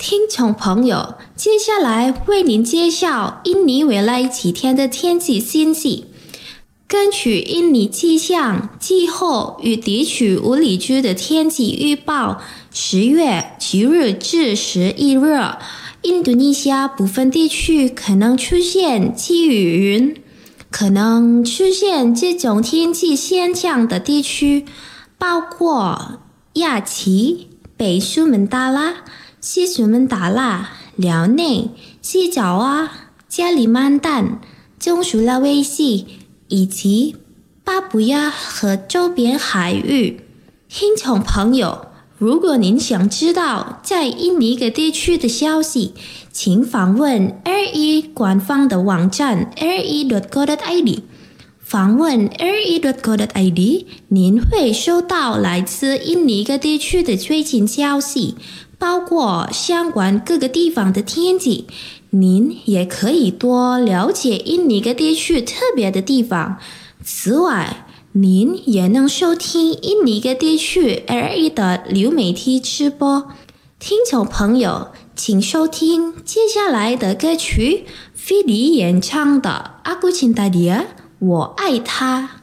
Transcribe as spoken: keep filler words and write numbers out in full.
听众朋友，接下来为您介绍印尼未来几天的天气信息。根据印尼气象、气候与地区物理局的天气预报，十月七日至十一日，印度尼西亚部分地区可能出现积雨云。可能出现这种天气现象的地区包括亚齐、北苏门答腊、西苏门答腊、辽内、西爪哇、加里曼丹、中苏拉威西以及巴布亚和周边海域。听众朋友，如果您想知道在印尼各地区的消息，请访问 R E 官方的网站 r e dot co dot i d。访问 r e dot co dot i d， 您会收到来自印尼各地区的最新消息，包括相关各个地方的天气。您也可以多了解印尼各地区特别的地方。此外，您也能收听印尼各地区 R E 的流媒体直播。听众朋友，请收听接下来的歌曲，菲利演唱的《阿古钦达迪亚》，我爱他。